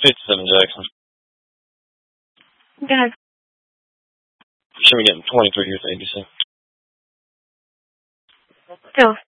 57 Jackson. Go ahead. Should be getting 23 here at 86. Still.